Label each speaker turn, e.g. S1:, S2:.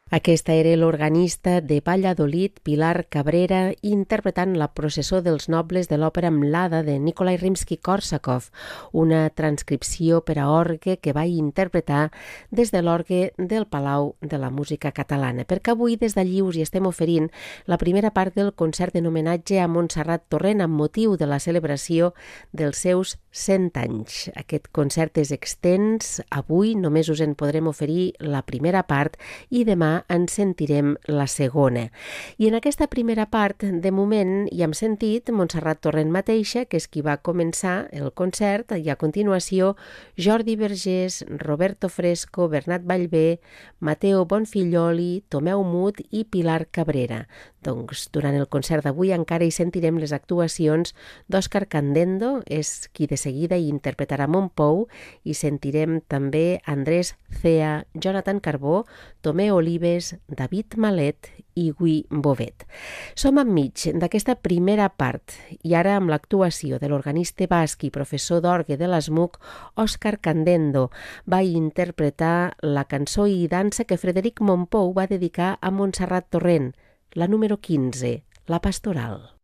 S1: Aquesta era l'organista de Valladolid, Pilar Cabrera, interpretant la processó dels nobles de l'òpera Mlada de Nikolai Rimsky-Korsakov, una transcripció per a orgue que va interpretar des de l'orgue del Palau de la Música Catalana, perquè avui des d'allí us hi estem oferint la primera part del concert en homenatge a Montserrat Torrent amb motiu de la celebració dels seus 100 anys. Aquest concert és extens, avui només us en podrem oferir la primera part i demà en sentirem la segona. I en aquesta primera part, de moment, ja hem sentit Montserrat Torrent mateixa, que és qui va començar el concert, i a continuació Jordi Vergés, Roberto Fresco, Bernat Vallvé, Mateo Bonfiglioli, Tomeu Mut i Pilar Cabrera. Doncs durant el concert d'avui encara hi sentirem les actuacions d'Òscar Candendo, és qui de seguida hi interpretarà Montpou, i sentirem també Andrés Cea, Jonathan Carbó, Tomé Olives, David Malet i Gui Bovet. Som enmig d'aquesta primera part i ara amb l'actuació de l'organista basc i professor d'orgue de l'ESMUC, Òscar Candendo, va interpretar la cançó i dansa que Frederic Mompou va dedicar a Montserrat Torrent, la número 15, la Pastoral.